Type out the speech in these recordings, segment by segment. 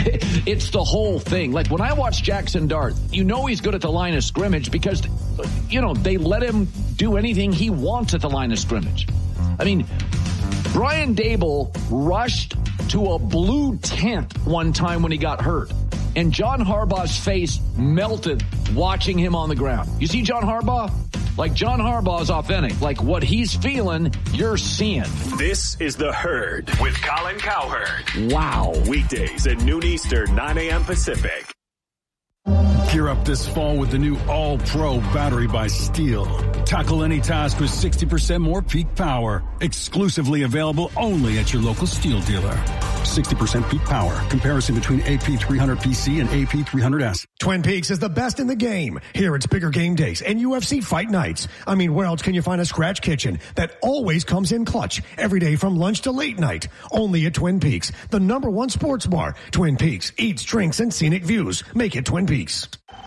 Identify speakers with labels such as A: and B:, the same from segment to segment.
A: It's the whole thing. Like when I watch Jackson Dart, you know he's good at the line of scrimmage because, they let him do anything he wants at the line of scrimmage. I mean, Brian Daboll rushed to a blue tent one time when he got hurt. And John Harbaugh's face melted watching him on the ground. You see John Harbaugh? Like John Harbaugh's authentic. Like what he's feeling, you're seeing.
B: This is The Herd with Colin Cowherd.
A: Wow.
B: Weekdays at noon Eastern, 9 a.m. Pacific.
C: Gear up this fall with the new All-Pro battery by Steel. Tackle any task with 60% more peak power. Exclusively available only at your local Steel dealer. 60% peak power. Comparison between AP300PC and AP300S.
D: Twin Peaks is the best in the game. Here it's bigger game days and UFC fight nights. I mean, where else can you find a scratch kitchen that always comes in clutch every day from lunch to late night? Only at Twin Peaks, the #1 sports bar. Twin Peaks eats, drinks, and scenic views. Make it Twin Peaks.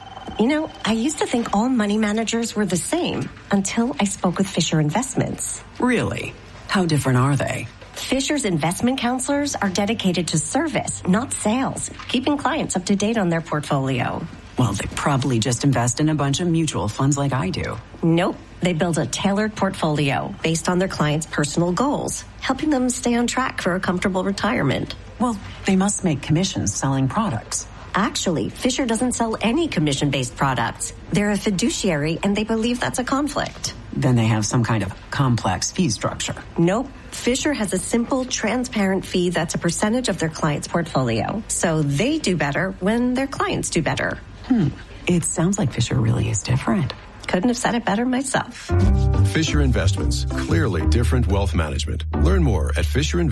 E: I used to think all money managers were the same until I spoke with Fisher Investments.
F: Really? How different are they?
E: Fisher's investment counselors are dedicated to service, not sales, keeping clients up to date on their portfolio.
F: Well, they probably just invest in a bunch of mutual funds like I do.
E: Nope. They build a tailored portfolio based on their clients' personal goals, helping them stay on track for a comfortable retirement.
F: Well, they must make commissions selling products.
E: Actually, Fisher doesn't sell any commission-based products. They're a fiduciary, and they believe that's a conflict.
F: Then they have some kind of complex fee structure.
E: Nope. Fisher has a simple, transparent fee that's a percentage of their client's portfolio. So they do better when their clients do better.
F: It sounds like Fisher really is different.
E: Couldn't have said it better myself.
G: Fisher Investments. Clearly different wealth management. Learn more at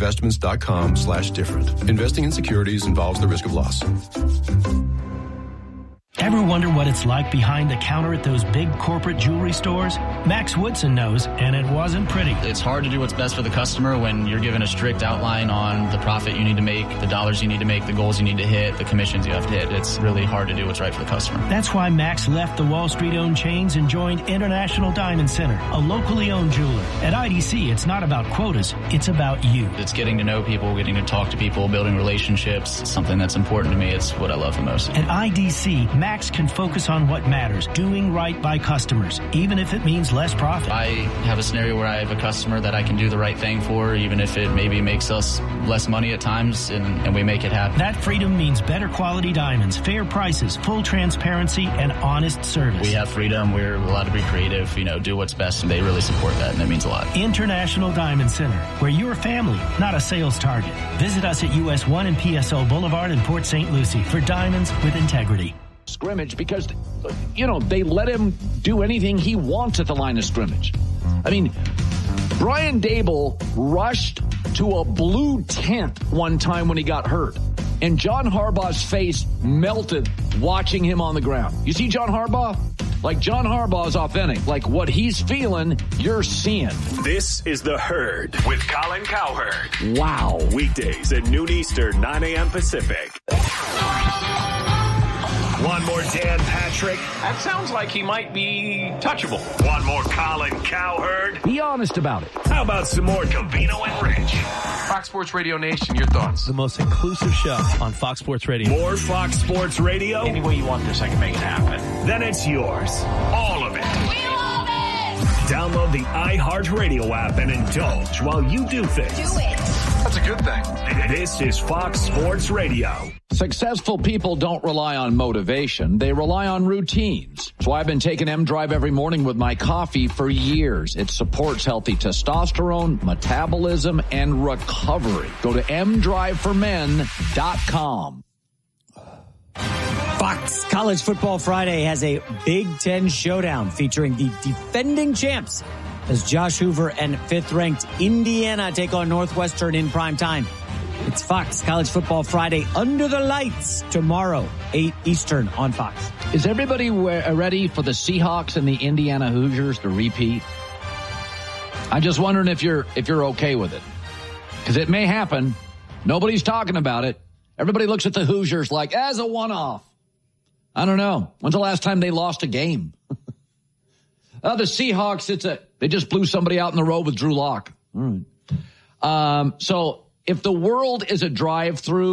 G: FisherInvestments.com/different. Investing in securities involves the risk of loss.
H: Ever wonder what it's like behind the counter at those big corporate jewelry stores? Max Woodson knows, and it wasn't pretty.
I: It's hard to do what's best for the customer when you're given a strict outline on the profit you need to make, the dollars you need to make, the goals you need to hit, the commissions you have to hit. It's really hard to do what's right for the customer.
H: That's why Max left the Wall Street-owned chains and joined International Diamond Center, a locally owned jeweler. At IDC, it's not about quotas, it's about you.
I: It's getting to know people, getting to talk to people, building relationships, something that's important to me. It's what I love the most.
H: At IDC, Max can focus on what matters, doing right by customers, even if it means less profit.
I: I have a scenario where I have a customer that I can do the right thing for, even if it maybe makes us less money at times, and we make it happen.
H: That freedom means better quality diamonds, fair prices, full transparency, and honest service.
I: We have freedom. We're allowed to be creative, do what's best, and they really support that, and that means a lot.
H: International Diamond Center, where you're a family, not a sales target. Visit us at US 1 and PSO Boulevard in Port St. Lucie for diamonds with integrity.
A: Scrimmage because, they let him do anything he wants at the line of scrimmage. I mean, Brian Daboll rushed to a blue tent one time when he got hurt. And John Harbaugh's face melted watching him on the ground. You see John Harbaugh? Like John Harbaugh's authentic. Like what he's feeling, you're seeing.
B: This is The Herd with Colin Cowherd.
A: Wow.
B: Weekdays at noon Eastern, 9 a.m. Pacific. One more Dan Patrick.
J: That sounds like he might be touchable.
B: One more Colin Cowherd.
A: Be honest about it.
B: How about some more Covino and Rich?
J: Fox Sports Radio Nation, your thoughts?
K: The most inclusive show on Fox Sports Radio.
B: More Fox Sports Radio?
J: Any way you want this, I can make it happen.
B: Then it's yours. All of it.
L: We love it!
B: Download the iHeartRadio app and indulge while you do things.
L: Do it.
J: That's a good thing.
B: This is Fox Sports Radio.
A: Successful people don't rely on motivation. They rely on routines. So I've been taking M-Drive every morning with my coffee for years. It supports healthy testosterone, metabolism, and recovery. Go to mdriveformen.com.
M: Fox College Football Friday has a Big Ten showdown featuring the defending champs as Josh Hoover and fifth-ranked Indiana take on Northwestern in prime time. It's Fox College Football Friday under the lights tomorrow, 8 Eastern on Fox.
A: Is everybody ready for the Seahawks and the Indiana Hoosiers to repeat? I'm just wondering if you're okay with it. Because it may happen. Nobody's talking about it. Everybody looks at the Hoosiers like, as a one-off. I don't know. When's the last time they lost a game? The Seahawks, they just blew somebody out in the road with Drew Lock. All right. So if the world is a drive-through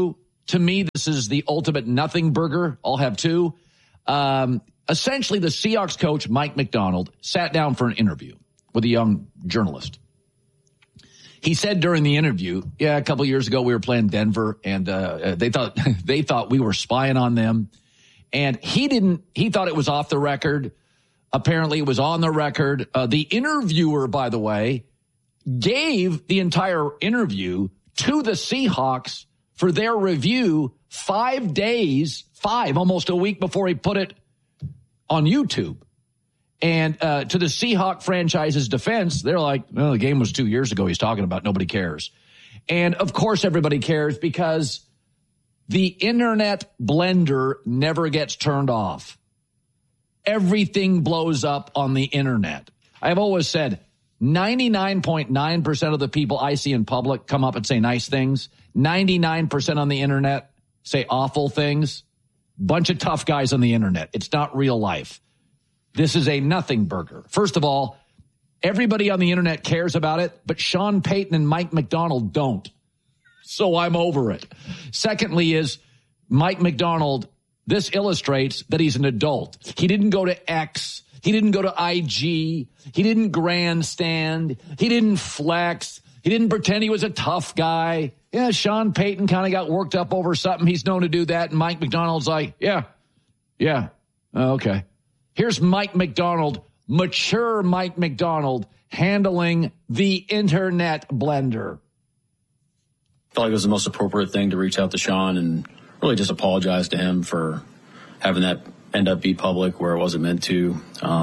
A: To me, this is the ultimate nothing burger. I'll have two. Essentially, the Seahawks coach, Mike Macdonald, sat down for an interview with a young journalist. He said during the interview, a couple of years ago we were playing Denver, and they thought we were spying on them. And he thought it was off the record. Apparently it was on the record. The interviewer, by the way, gave the entire interview to the Seahawks for their review 5 days, almost a week before he put it on YouTube. And to the Seahawk franchise's defense, they're like, well, the game was 2 years ago. He's talking about nobody cares. And of course everybody cares because the internet blender never gets turned off. Everything blows up on the internet. I've always said 99.9% of the people I see in public come up and say nice things. 99% on the internet say awful things. Bunch of tough guys on the internet. It's not real life. This is a nothing burger. First of all, everybody on the internet cares about it, but Sean Payton and Mike Macdonald don't. So I'm over it. Secondly is Mike Macdonald, this illustrates that he's an adult. He didn't go to X. He didn't go to IG. He didn't grandstand. He didn't flex. He didn't pretend he was a tough guy. Yeah, Sean Payton kind of got worked up over something. He's known to do that. And Mike Macdonald's like, yeah. Okay. Here's Mike Macdonald, mature Mike Macdonald, handling the internet blender.
L: I felt like it was the most appropriate thing to reach out to Sean and really just apologize to him for having that end up be public where it wasn't meant to.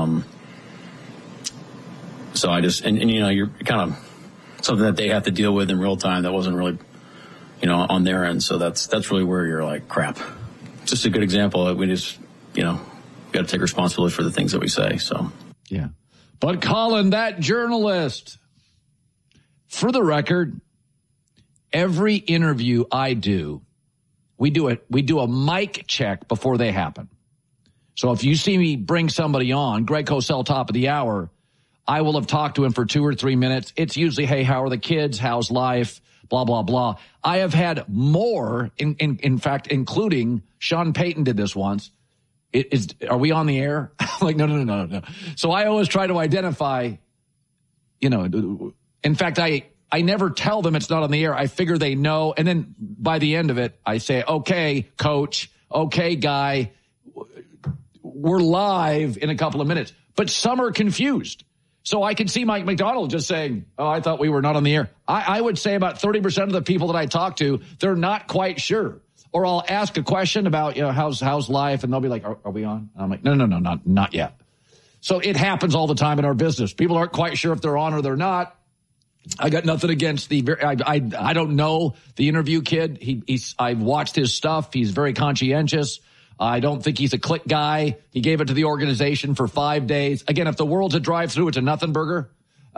L: So I just, and you know, you're kind of something that they have to deal with in real time that wasn't really, you know, on their end. So that's really where you're like, crap. Just a good example that we just, you know, got to take responsibility for the things that we say. So,
A: yeah. But Colin, that journalist, for the record, every interview I do, we do a mic check before they happen. So if you see me bring somebody on, Greg Cosell, top of the hour, I will have talked to him for 2 or 3 minutes. It's usually, hey, how are the kids? How's life? Blah, blah, blah. I have had more, in fact, including Sean Payton did this once. Are we on the air? Like, no. So I always try to identify, you know, in fact, I never tell them it's not on the air. I figure they know. And then by the end of it, I say, okay, coach, okay, guy, we're live in a couple of minutes. But some are confused. So I can see Mike Macdonald just saying, oh, I thought we were not on the air. I would say about 30% of the people that I talk to, they're not quite sure. Or I'll ask a question about, you know, how's life? And they'll be like, are we on? And I'm like, no, not yet. So it happens all the time in our business. People aren't quite sure if they're on or they're not. I got nothing against I don't know the interview kid. I've watched his stuff. He's very conscientious. I don't think he's a click guy. He gave it to the organization for 5 days. Again, if the world's a drive-through, it's a nothing burger.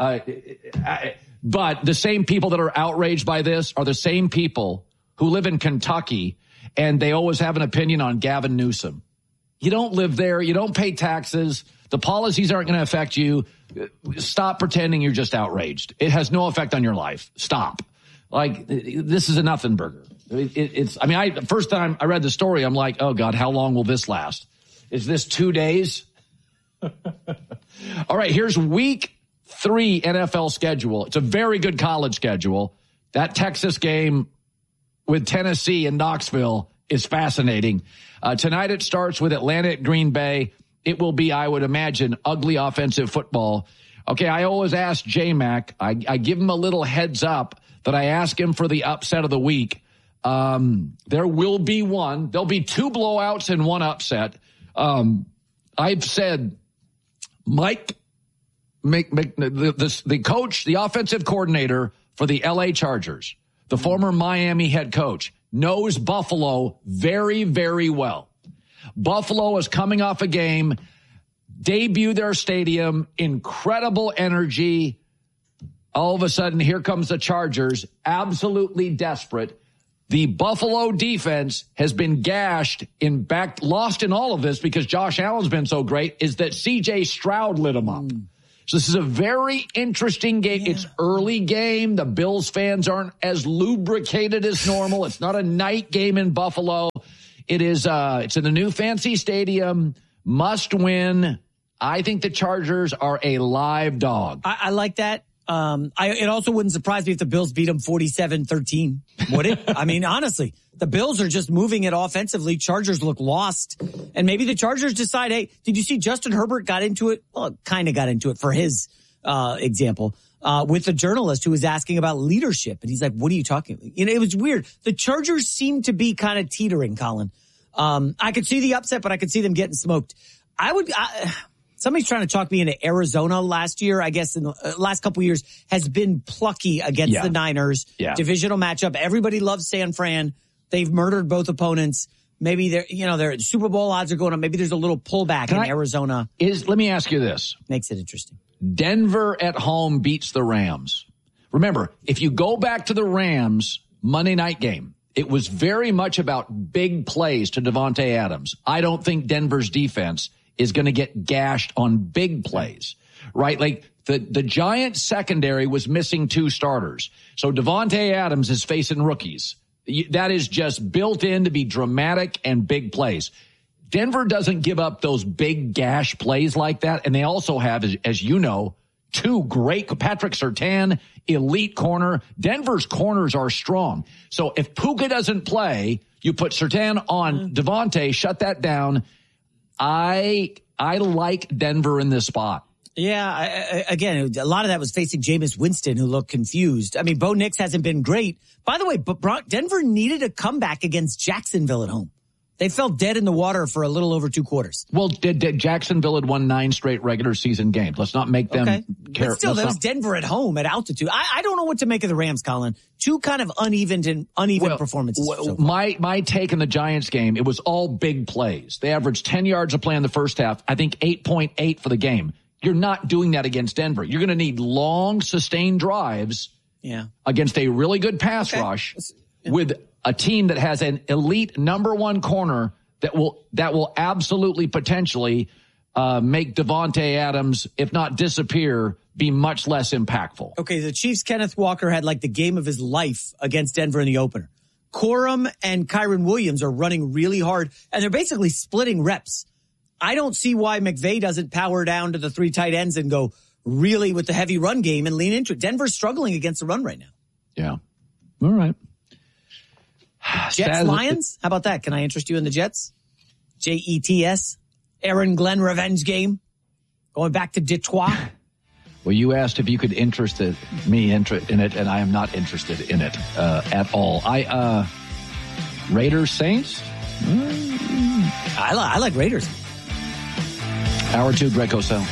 A: But the same people that are outraged by this are the same people who live in Kentucky, and they always have an opinion on Gavin Newsom. You don't live there. You don't pay taxes. The policies aren't going to affect you. Stop pretending you're just outraged. It has no effect on your life. Stop. Like, this is a nothing burger. First time I read the story, I'm like, oh, God, how long will this last? Is this 2 days? All right, here's week 3 NFL schedule. It's a very good college schedule. That Texas game with Tennessee and Knoxville is fascinating. Tonight it starts with Atlanta at Green Bay. It will be, I would imagine, ugly offensive football. Okay, I always ask J-Mac. I give him a little heads up that I ask him for the upset of the week. There will be one. There'll be 2 blowouts and 1 upset. I've said Mike, the coach, the offensive coordinator for the L.A. Chargers, the former Miami head coach, knows Buffalo very, very well. Buffalo is coming off a game, debut their stadium, incredible energy. All of a sudden, here comes the Chargers, absolutely desperate. The Buffalo defense has been gashed lost in all of this because Josh Allen's been so great, is that C.J. Stroud lit him up. So this is a very interesting game. Yeah. It's early game. The Bills fans aren't as lubricated as normal. It's not a night game in Buffalo. It is. It's in the new fancy stadium. Must win. I think the Chargers are a live dog.
M: I like that. It also wouldn't surprise me if the Bills beat them 47-13. Would it? I mean, honestly, the Bills are just moving it offensively. Chargers look lost. And maybe the Chargers decide, hey, did you see Justin Herbert got into it? Well, kind of got into it for his example with the journalist who was asking about leadership. And he's like, what are you talking about? You know, it was weird. The Chargers seem to be kind of teetering, Colin. I could see the upset, but I could see them getting smoked. Somebody's trying to talk me into Arizona last year, I guess in the last couple of years, has been plucky against the Niners. Yeah. Divisional matchup. Everybody loves San Fran. They've murdered both opponents. Maybe their Super Bowl odds are going up. Maybe there's a little pullback in Arizona.
A: Let me ask you this.
M: Makes it interesting.
A: Denver at home beats the Rams. Remember, if you go back to the Rams Monday night game, it was very much about big plays to Davante Adams. I don't think Denver's defense is going to get gashed on big plays, right? Like the Giants secondary was missing 2 starters. So Davante Adams is facing rookies. That is just built in to be dramatic and big plays. Denver doesn't give up those big gash plays like that. And they also have, as you know, 2 great, Patrick Surtain, elite corner. Denver's corners are strong. So if Puka doesn't play, you put Surtain on Davante, shut that down. I like Denver in this spot.
M: Yeah, again, a lot of that was facing Jameis Winston, who looked confused. I mean, Bo Nix hasn't been great. By the way, but Denver needed a comeback against Jacksonville at home. They fell dead in the water for a little over 2 quarters.
A: Well, Jacksonville had won 9 straight regular season games. Let's not make them care.
M: But still, that was Denver at home at altitude. I don't know what to make of the Rams, Colin. 2 kind of uneven performances. So
A: my take in the Giants game, it was all big plays. They averaged 10 yards a play in the first half. I think 8.8 for the game. You're not doing that against Denver. You're going to need long, sustained drives against a really good pass rush with a team that has an elite number 1 corner that will absolutely potentially make Davante Adams, if not disappear, be much less impactful.
M: Okay, the Chiefs' Kenneth Walker had like the game of his life against Denver in the opener. Corum and Kyron Williams are running really hard, and they're basically splitting reps. I don't see why McVay doesn't power down to the 3 tight ends and go really with the heavy run game and lean into it. Denver's struggling against the run right now.
A: Yeah. All right.
M: Jets, Lions? How about that? Can I interest you in the Jets? Jets. Aaron Glenn revenge game. Going back to Detroit.
A: Well, you asked if you could interest me in it, and I am not interested in it at all. Raiders, Saints?
M: I like Raiders.
A: Hour 2, Greg Cosell.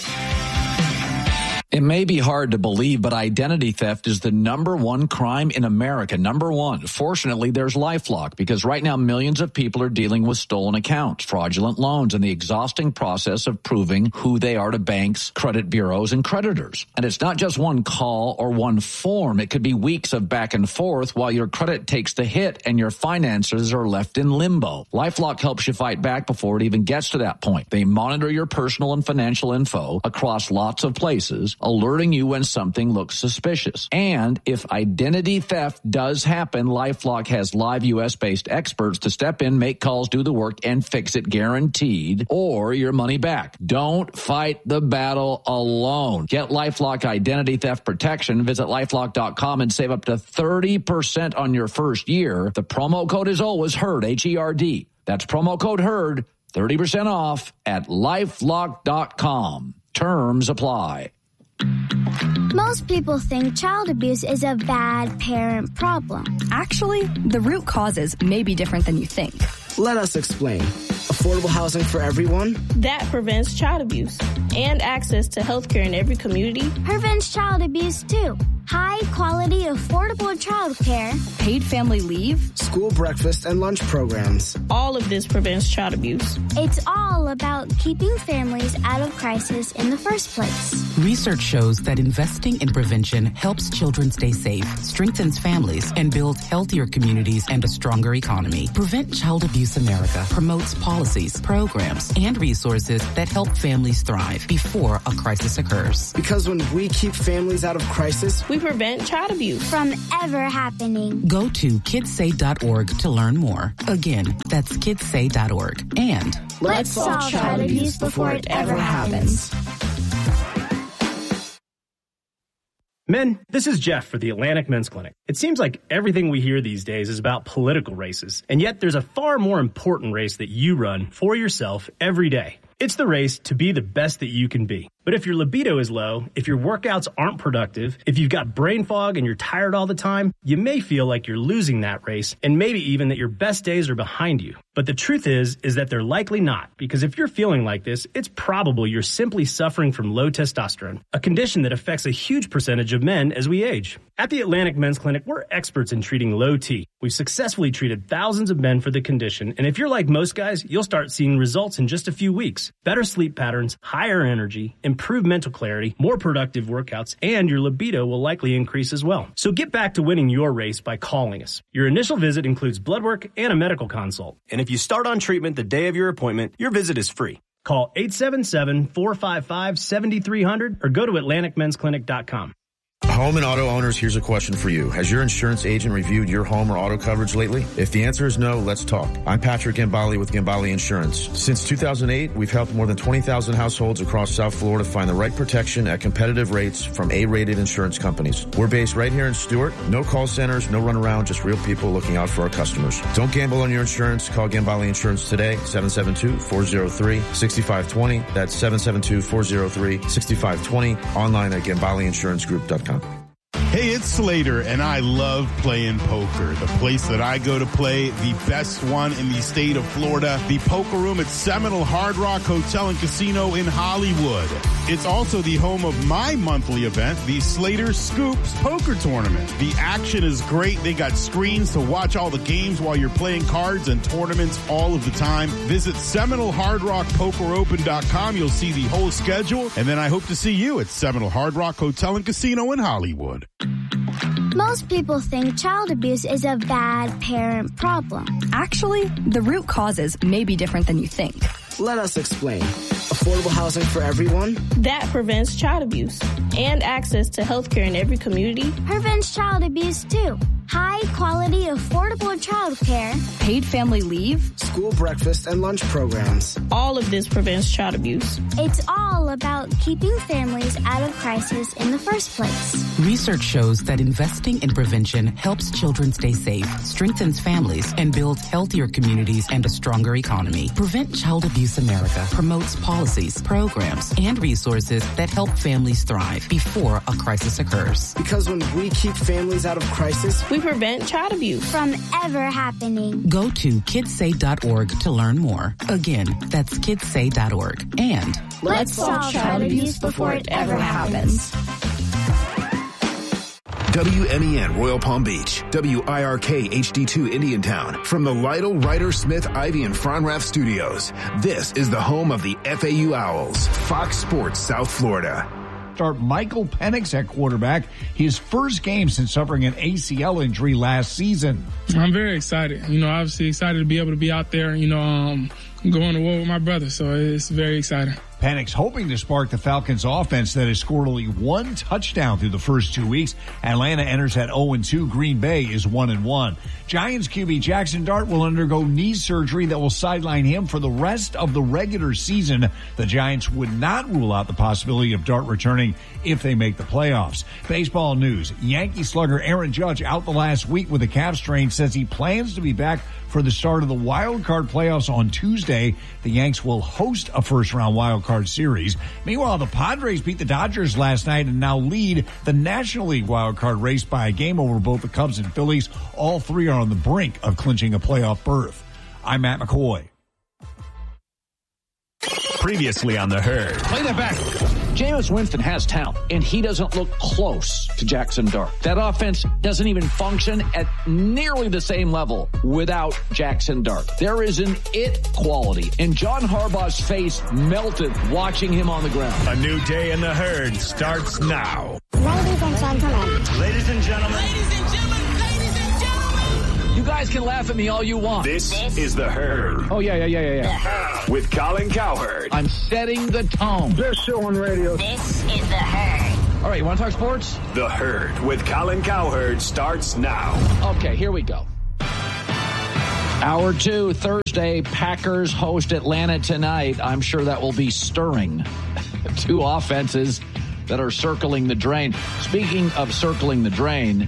A: It may be hard to believe, but identity theft is the number 1 crime in America. Number 1. Fortunately, there's LifeLock, because right now millions of people are dealing with stolen accounts, fraudulent loans, and the exhausting process of proving who they are to banks, credit bureaus, and creditors. And it's not just one call or one form. It could be weeks of back and forth while your credit takes the hit and your finances are left in limbo. LifeLock helps you fight back before it even gets to that point. They monitor your personal and financial info across lots of places, alerting you when something looks suspicious. And if identity theft does happen, LifeLock has live U.S.-based experts to step in, make calls, do the work, and fix it guaranteed, or your money back. Don't fight the battle alone. Get LifeLock identity theft protection. Visit LifeLock.com and save up to 30% on your first year. The promo code is always HERD, H-E-R-D. That's promo code HERD, 30% off at LifeLock.com. Terms apply.
N: Most people think child abuse is a bad parent problem.
O: Actually, the root causes may be different than you think.
P: Let us explain. Affordable housing for everyone?
Q: That prevents child abuse and access to health care in every community.
N: Prevents child abuse, too. High-quality, affordable childcare.
O: Paid family leave.
P: School breakfast and lunch programs.
Q: All of this prevents child abuse.
N: It's all about keeping families out of crisis in the first place.
R: Research shows that investing in prevention helps children stay safe, strengthens families, and builds healthier communities and a stronger economy. Prevent Child Abuse America promotes policies, programs, and resources that help families thrive before a crisis occurs.
P: Because when we keep families out of crisis,
Q: we prevent child abuse
N: from ever happening.
R: Go to kidssay.org to learn more. Again, that's kidssay.org. And
N: let's solve child abuse before it ever happens.
K: Men, this is Jeff for the Atlantic Men's Clinic. It seems like everything we hear these days is about political races, and yet there's a far more important race that you run for yourself every day. It's the race to be the best that you can be. But if your libido is low, if your workouts aren't productive, if you've got brain fog and you're tired all the time, you may feel like you're losing that race, and maybe even that your best days are behind you. But the truth is that they're likely not, because if you're feeling like this, it's probable you're simply suffering from low testosterone, a condition that affects a huge percentage of men as we age. At the Atlantic Men's Clinic, we're experts in treating low T. We've successfully treated thousands of men for the condition, and if you're like most guys, you'll start seeing results in just a few weeks. Better sleep patterns, higher energy, improved mental clarity, more productive workouts, and your libido will likely increase as well. So get back to winning your race by calling us. Your initial visit includes blood work and a medical consult. And if you start on treatment the day of your appointment, your visit is free. Call 877-455-7300 or go to AtlanticMen'sClinic.com.
S: Home and auto owners, here's a question for you. Has your insurance agent reviewed your home or auto coverage lately? If the answer is no, let's talk. I'm Patrick Gambale with Gambale Insurance. Since 2008, we've helped more than 20,000 households across South Florida find the right protection at competitive rates from A-rated insurance companies. We're based right here in Stuart. No call centers, no runaround, just real people looking out for our customers. Don't gamble on your insurance. Call Gambale Insurance today, 772-403-6520. That's 772-403-6520. Online at GambaleInsuranceGroup.com.
T: Hey, it's Slater, and I love playing poker. The place that I go to play, the best one in the state of Florida, the Poker Room at Seminole Hard Rock Hotel and Casino in Hollywood. It's also the home of my monthly event, the Slater Scoops Poker Tournament. The action is great. They got screens to watch all the games while you're playing cards and tournaments all of the time. Visit SeminoleHardRockPokerOpen.com. You'll see the whole schedule, and then I hope to see you at Seminole Hard Rock Hotel and Casino in Hollywood.
N: Most people think child abuse is a bad parent problem.
O: Actually, the root causes may be different than you think.
P: Let us explain. Affordable housing for everyone?
Q: That prevents child abuse. And access to health care in every community.
N: Prevents child abuse, too. High-quality, affordable childcare.
O: Paid family leave.
P: School breakfast and lunch programs.
Q: All of this prevents child abuse.
N: It's all about keeping families out of crisis in the first place.
R: Research shows that investing in prevention helps children stay safe, strengthens families, and builds healthier communities and a stronger economy. Prevent Child Abuse America promotes policies, programs, and resources that help families thrive before a crisis occurs.
P: Because when we keep families out of crisis,
Q: we prevent child abuse
N: from ever happening.
R: Go to kidssay.org to learn more. Again, that's kidssay.org. And
N: let's solve child abuse before it ever happens.
U: WMEN Royal Palm Beach, WIRK HD2 Indiantown. From the Lytle, Ryder, Smith, Ivy, and Fronrath studios, this is the home of the FAU Owls, Fox Sports South Florida.
V: Start Michael Penix at quarterback, his first game since suffering an ACL injury last season.
W: I'm very excited. Obviously excited to be able to be out there, going to war with my brother. So it's very exciting.
V: Penix hoping to spark the Falcons offense that has scored only one touchdown through the first 2 weeks. Atlanta enters at 0-2. Green Bay is 1-1. Giants QB Jackson Dart will undergo knee surgery that will sideline him for the rest of the regular season. The Giants would not rule out the possibility of Dart returning if they make the playoffs. Baseball news. Yankee slugger Aaron Judge out the last week with a calf strain says he plans to be back for the start of the wild card playoffs on Tuesday. The Yanks will host a first-round wild card series. Meanwhile, the Padres beat the Dodgers last night and now lead the National League wild card race by a game over both the Cubs and Phillies. All three are on the brink of clinching a playoff berth. I'm Matt McCoy.
B: Previously on The Herd.
A: Play that back. Jameis Winston has talent, and he doesn't look close to Jackson Dart. That offense doesn't even function at nearly the same level without Jackson Dart. There is an it quality, and John Harbaugh's face melted watching him on the ground.
B: A new day in the herd starts now.
N: Ladies and gentlemen.
B: Ladies and gentlemen.
N: Ladies and gentlemen.
A: You guys can laugh at me all you want.
B: This is The Herd.
A: Oh, yeah.
B: With Colin Cowherd.
A: I'm setting the tone.
C: Best show on radio.
N: This is The Herd.
A: All right, you want to talk sports?
B: The Herd with Colin Cowherd starts now.
A: Okay, here we go. Hour 2, Thursday, Packers host Atlanta tonight. I'm sure that will be stirring. Two offenses that are circling the drain. Speaking of circling the drain,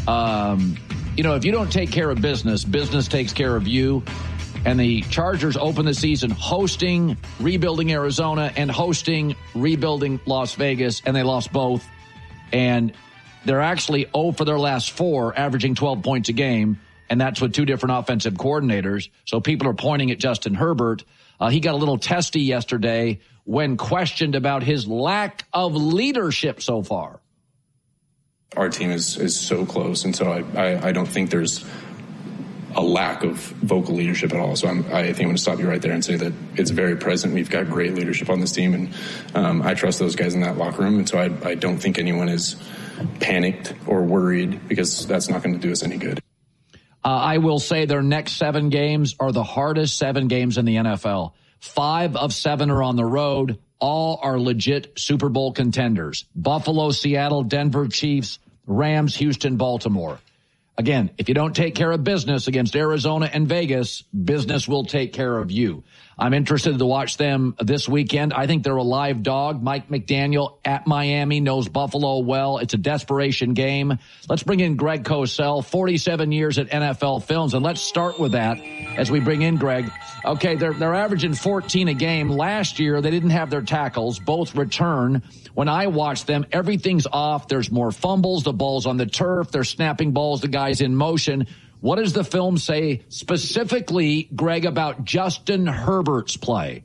A: if you don't take care of business, business takes care of you. And the Chargers open the season hosting, rebuilding Arizona and hosting, rebuilding Las Vegas, and they lost both. And they're actually 0 for their last 4, averaging 12 points a game. And that's with 2 different offensive coordinators. So people are pointing at Justin Herbert. He got a little testy yesterday when questioned about his lack of leadership so far.
D: Our team is so close, and so I don't think there's a lack of vocal leadership at all. So I think I'm going to stop you right there and say that it's very present. We've got great leadership on this team, and I trust those guys in that locker room. And so I don't think anyone is panicked or worried, because that's not going to do us any good.
A: I will say their next 7 games are the hardest 7 games in the NFL. 5 of 7 are on the road. All are legit Super Bowl contenders. Buffalo, Seattle, Denver, Chiefs, Rams, Houston, Baltimore. Again, if you don't take care of business against Arizona and Vegas, business will take care of you. I'm interested to watch them this weekend. I think they're a live dog. Mike McDaniel at Miami knows Buffalo well. It's a desperation game. Let's bring in Greg Cosell, 47 years at NFL Films, and let's start with that as we bring in Greg. Okay, they're averaging 14 a game. Last year, they didn't have their tackles. Both return. When I watch them, everything's off. There's more fumbles. The ball's on the turf. They're snapping balls. The guy's in motion. What does the film say specifically, Greg, about Justin Herbert's play?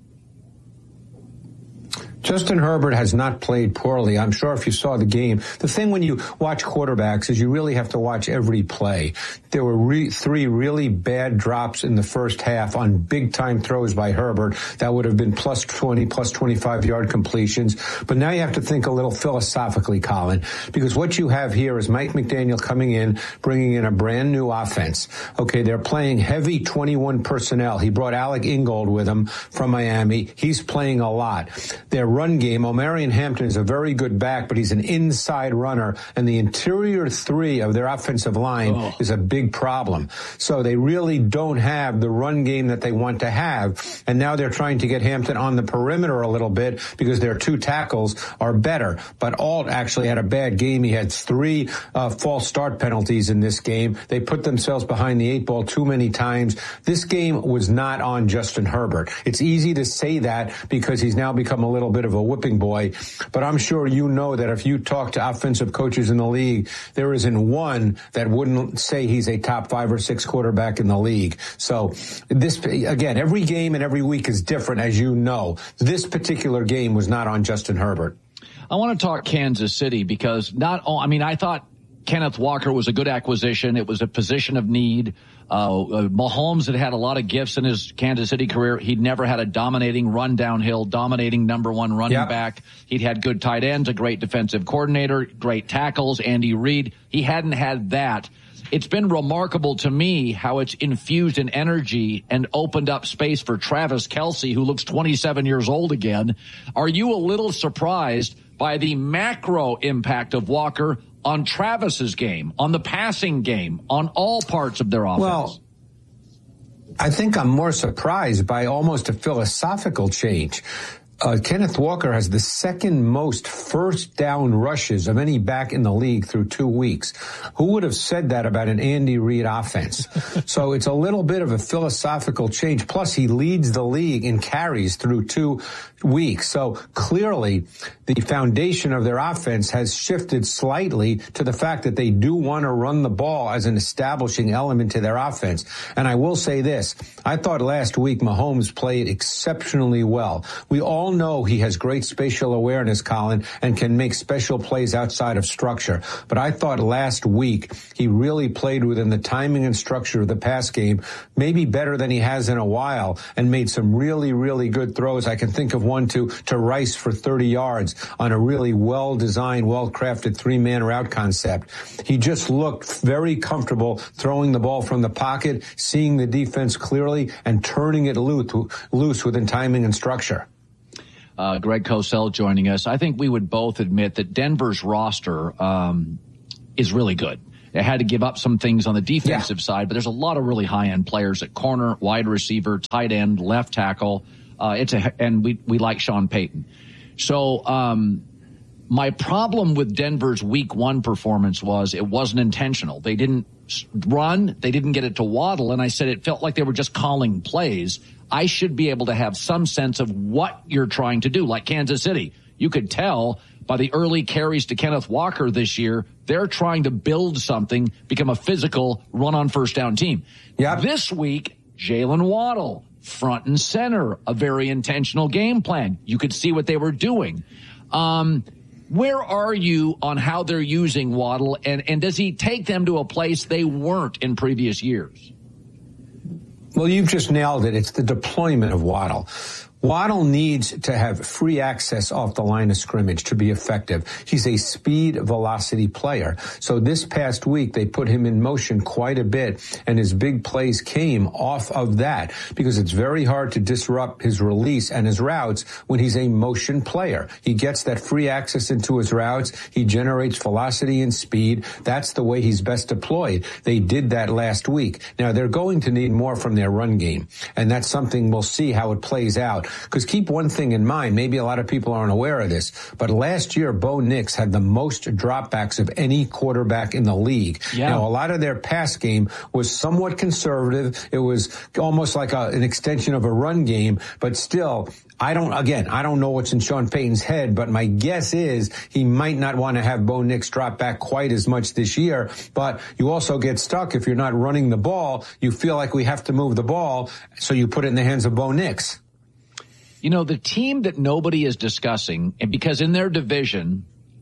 F: Justin Herbert has not played poorly. I'm sure if you saw the game, the thing when you watch quarterbacks is you really have to watch every play. There were 3 really bad drops in the first half on big-time throws by Herbert that would have been plus 20, plus 25-yard completions. But now you have to think a little philosophically, Colin, because what you have here is Mike McDaniel coming in, bringing in a brand-new offense. Okay, they're playing heavy 21 personnel. He brought Alec Ingold with him from Miami. He's playing a lot. Their run game, Omarion Hampton is a very good back, but he's an inside runner, and the interior 3 of their offensive line is a big problem. So they really don't have the run game that they want to have, and now they're trying to get Hampton on the perimeter a little bit because their 2 tackles are better. But Alt actually had a bad game. He had 3 false start penalties in this game. They put themselves behind the 8 ball too many times. This game was not on Justin Herbert. It's easy to say that because he's now become a little bit of a whipping boy, but I'm sure you know that if you talk to offensive coaches in the league, there isn't one that wouldn't say he's a top 5 or 6 quarterback in the league. So this, again, every game and every week is different, as you know. This particular game was not on Justin Herbert.
A: I want to talk Kansas City because I thought Kenneth Walker was a good acquisition. It was a position of need. Mahomes had a lot of gifts in his Kansas City career. He'd never had a dominating run downhill, dominating number 1 running back. He'd had good tight ends, a great defensive coordinator, great tackles, Andy Reid. He hadn't had that. It's been remarkable to me how it's infused in energy and opened up space for Travis Kelce, who looks 27 years old again. Are you a little surprised by the macro impact of Walker on Travis's game, on the passing game, on all parts of their offense?
F: Well, I think I'm more surprised by almost a philosophical change. Kenneth Walker has the second most first down rushes of any back in the league through 2 weeks. Who would have said that about an Andy Reid offense? So it's a little bit of a philosophical change. Plus, he leads the league in carries through 2 weeks. So clearly, the foundation of their offense has shifted slightly to the fact that they do want to run the ball as an establishing element to their offense. And I will say this. I thought last week Mahomes played exceptionally well. We all all know he has great spatial awareness, Colin, and can make special plays outside of structure. But I thought last week he really played within the timing and structure of the pass game, maybe better than he has in a while, and made some really, really good throws. I can think of one to Rice for 30 yards on a really well-designed, well-crafted three-man route concept. He just looked very comfortable throwing the ball from the pocket, seeing the defense clearly, and turning it loose within timing and structure.
A: Greg Cosell joining us. I think we would both admit that Denver's roster is really good. They had to give up some things on the defensive side, but there's a lot of really high-end players at corner, wide receiver, tight end, left tackle. And we like Sean Payton. So my problem with Denver's week 1 performance was it wasn't intentional. They didn't run. They didn't get it to Waddle. And I said it felt like they were just calling plays. I should be able to have some sense of what you're trying to do, like Kansas City. You could tell by the early carries to Kenneth Walker this year, they're trying to build something, become a physical run-on-first-down team.
F: Yep.
A: This week, Jalen Waddle, front and center, a very intentional game plan. You could see what they were doing. Where are you on how they're using Waddle, and does he take them to a place they weren't in previous years?
F: Well, you've just nailed it. It's the deployment of Waddle. Waddle needs to have free access off the line of scrimmage to be effective. He's a speed velocity player. So this past week, they put him in motion quite a bit, and his big plays came off of that because it's very hard to disrupt his release and his routes when he's a motion player. He gets that free access into his routes. He generates velocity and speed. That's the way he's best deployed. They did that last week. Now, they're going to need more from their run game, and that's something we'll see how it plays out. Because keep one thing in mind, maybe a lot of people aren't aware of this, but last year, Bo Nix had the most dropbacks of any quarterback in the league.
A: Yeah.
F: Now, a lot of their pass game was somewhat conservative. It was almost like an extension of a run game, but still, I don't know what's in Sean Payton's head, but my guess is he might not want to have Bo Nix drop back quite as much this year, but you also get stuck if you're not running the ball. You feel like we have to move the ball, so you put it in the hands of Bo Nix.
A: You know, the team that nobody is discussing, and because in their division,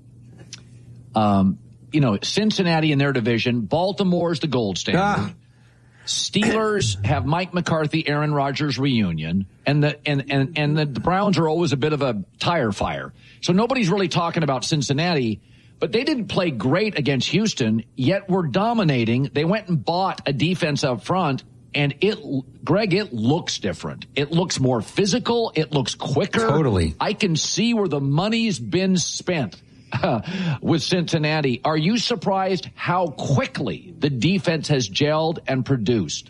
A: Cincinnati in their division, Baltimore's the gold standard. Steelers have Mike McCarthy, Aaron Rodgers reunion, and the Browns are always a bit of a tire fire. So nobody's really talking about Cincinnati, but they didn't play great against Houston, yet were dominating. They went and bought a defense up front. And it looks different. It looks more physical. It looks quicker.
F: Totally.
A: I can see where the money's been spent with Cincinnati. Are you surprised how quickly the defense has gelled and produced?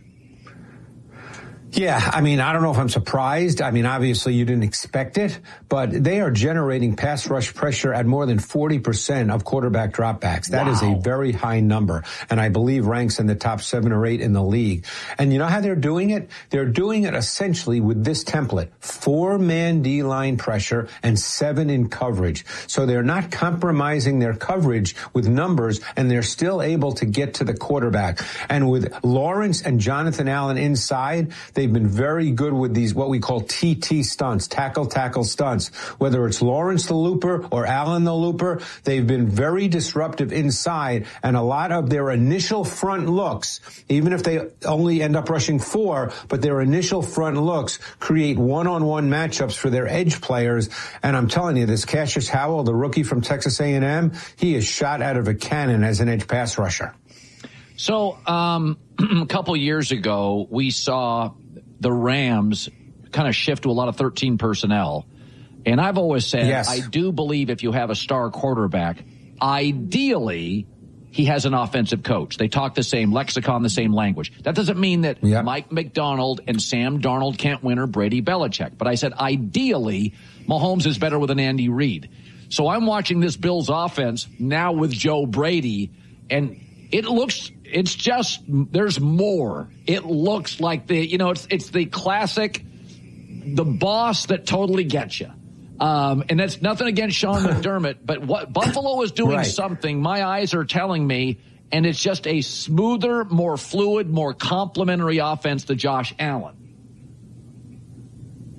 F: Yeah, I mean, I don't know if I'm surprised. I mean, obviously you didn't expect it, but they are generating pass rush pressure at more than 40% of quarterback dropbacks. That is a very high number, and I believe ranks in the top 7 or 8 in the league. And you know how they're doing it? They're doing it essentially with this template: 4-man D-line pressure and 7 in coverage. So they're not compromising their coverage with numbers, and they're still able to get to the quarterback. And with Lawrence and Jonathan Allen inside, they've been very good with these, what we call TT stunts, tackle stunts. Whether it's Lawrence the Looper or Allen the Looper, they've been very disruptive inside, and a lot of their initial front looks, even if they only end up rushing 4, but their initial front looks create one-on-one matchups for their edge players. And I'm telling you, this Cassius Howell, the rookie from Texas A&M, he is shot out of a cannon as an edge pass rusher.
A: So a couple years ago, we saw the Rams kind of shift to a lot of 13 personnel. And I've always said, yes, I do believe if you have a star quarterback, ideally he has an offensive coach. They talk the same lexicon, the same language. That doesn't mean that Mike McDonald and Sam Darnold can't win, or Brady Belichick. But I said, ideally, Mahomes is better with an Andy Reid. So I'm watching this Bills offense now with Joe Brady, and it's just, there's more. It looks like it's the classic, the boss that totally gets you. And that's nothing against Sean McDermott, but what Buffalo is doing something, my eyes are telling me, and it's just a smoother, more fluid, more complementary offense to Josh Allen.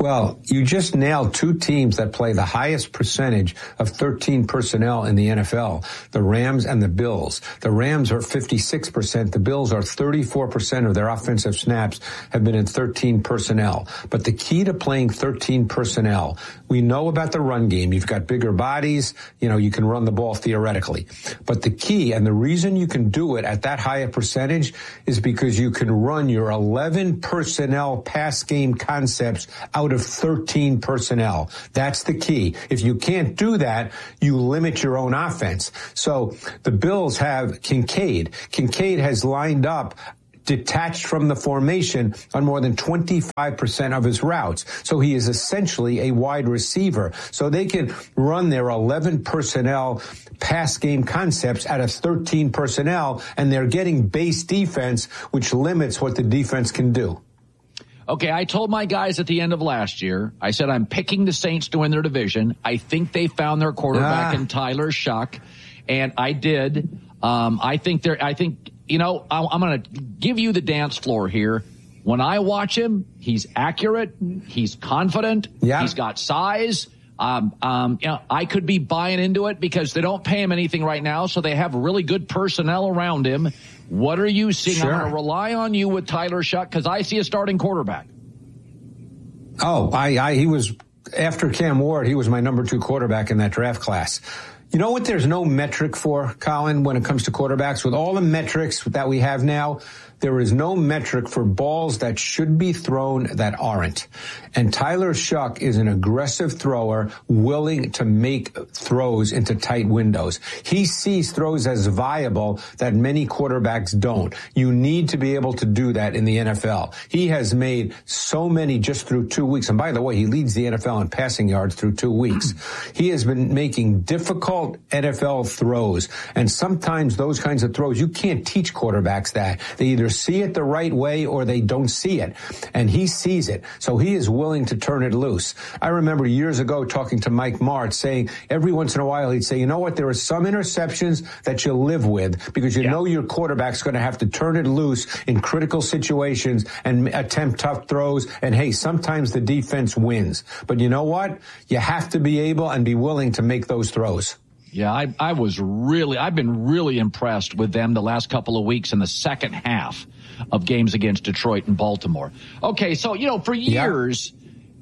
F: Well, you just nailed two teams that play the highest percentage of 13 personnel in the NFL, the Rams and the Bills. The Rams are 56%. The Bills are 34% of their offensive snaps have been in 13 personnel. But the key to playing 13 personnel, we know about the run game. You've got bigger bodies. You can run the ball theoretically. But the key and the reason you can do it at that high a percentage is because you can run your 11 personnel pass game concepts out of 13 personnel. That's the key. If you can't do that, you limit your own offense. So the Bills have Kincaid. Kincaid has lined up detached from the formation on more than 25% of his routes. So he is essentially a wide receiver. So they can run their 11 personnel pass game concepts out of 13 personnel, and they're getting base defense, which limits what the defense can do.
A: Okay, I told my guys at the end of last year, I said I'm picking the Saints to win their division. I think they found their quarterback in Tyler Shuck, and I did. I'm going to give you the dance floor here. When I watch him, he's accurate, he's confident, he's got size. I could be buying into it because they don't pay him anything right now, so they have really good personnel around him. What are you seeing?
F: Sure.
A: I'm going to rely on you with Tyler Shuck because I see a starting quarterback.
F: Oh, he was, after Cam Ward, he was my number 2 quarterback in that draft class. You know what there's no metric for, Colin, when it comes to quarterbacks? With all the metrics that we have now, there is no metric for balls that should be thrown that aren't. And Tyler Shuck is an aggressive thrower, willing to make throws into tight windows. He sees throws as viable that many quarterbacks don't. You need to be able to do that in the NFL. He has made so many just through 2 weeks. And by the way, he leads the NFL in passing yards through 2 weeks. He has been making difficult NFL throws. And sometimes those kinds of throws, you can't teach quarterbacks that. They either see it the right way or they don't see it. And he sees it. So he is willing to turn it loose. I remember years ago talking to Mike Martz saying every once in a while he'd say, you know what, there are some interceptions that you live with because you know your quarterback's going to have to turn it loose in critical situations and attempt tough throws. And hey, sometimes the defense wins. But you know what? You have to be able and be willing to make those throws.
A: Yeah, I've been really impressed with them the last couple of weeks in the second half of games against Detroit and Baltimore. Okay, so, for years,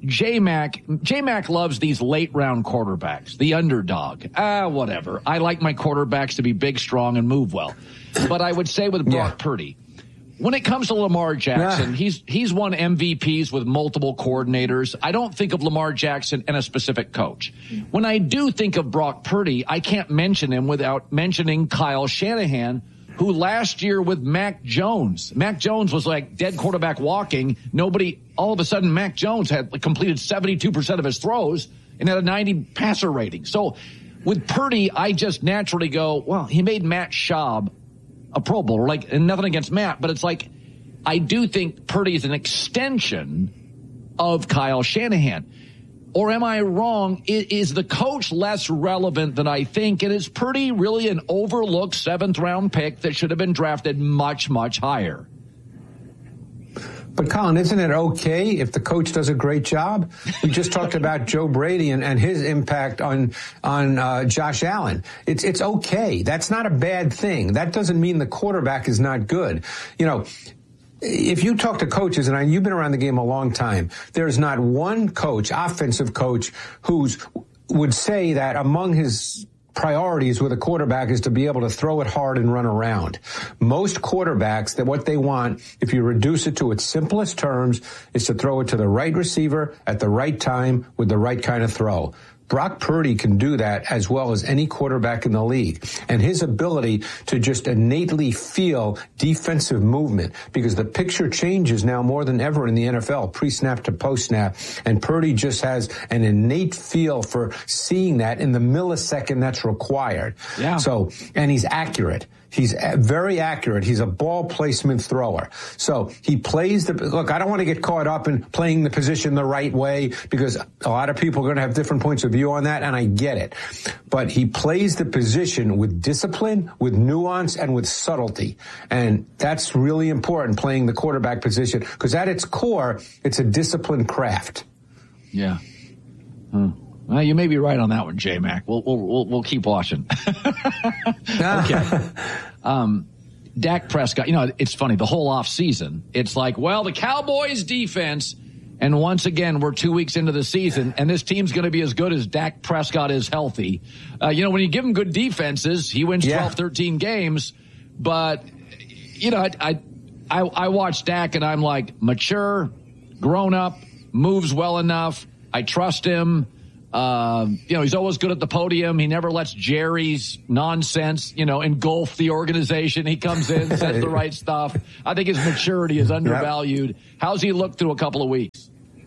A: J-Mac loves these late-round quarterbacks, the underdog. Whatever. I like my quarterbacks to be big, strong, and move well. But I would say with Brock Purdy, when it comes to Lamar Jackson, he's won MVPs with multiple coordinators. I don't think of Lamar Jackson and a specific coach. When I do think of Brock Purdy, I can't mention him without mentioning Kyle Shanahan, who last year with Mac Jones was like dead quarterback walking. All of a sudden, Mac Jones had completed 72% of his throws and had a 90 passer rating. So with Purdy, I just naturally go, well, he made Matt Schaub a Pro Bowler, and nothing against Matt, but it's like, I do think Purdy is an extension of Kyle Shanahan. Or am I wrong? Is the coach less relevant than I think? And is Purdy really an overlooked 7th-round pick that should have been drafted much, much higher?
F: But, Colin, isn't it okay if the coach does a great job? We just talked about Joe Brady and his impact on Josh Allen. It's okay. That's not a bad thing. That doesn't mean the quarterback is not good. If you talk to coaches, and you've been around the game a long time, there's not one coach, offensive coach, would say that among his priorities with a quarterback is to be able to throw it hard and run around. Most quarterbacks, that what they want, if you reduce it to its simplest terms, is to throw it to the right receiver at the right time with the right kind of throw. Brock Purdy can do that as well as any quarterback in the league. And his ability to just innately feel defensive movement, because the picture changes now more than ever in the NFL, pre-snap to post-snap. And Purdy just has an innate feel for seeing that in the millisecond that's required. Yeah. So, and he's accurate. He's very accurate. He's a ball placement thrower. So he plays look, I don't want to get caught up in playing the position the right way because a lot of people are going to have different points of view on that, and I get it. But he plays the position with discipline, with nuance, and with subtlety. And that's really important, playing the quarterback position, because at its core, it's a disciplined craft.
A: Yeah. Well, you may be right on that one, J-Mac. We'll keep watching. Okay. Dak Prescott, it's funny, the whole offseason, it's like, well, the Cowboys defense, and once again, we're 2 weeks into the season, and this team's going to be as good as Dak Prescott is healthy. When you give him good defenses, he wins 12, 13 games, but, I watch Dak, and I'm like, mature, grown up, moves well enough, I trust him. He's always good at the podium. He never lets Jerry's nonsense, engulf the organization. He comes in, says the right stuff. I think his maturity is undervalued. Yep. How's he look through a couple of weeks?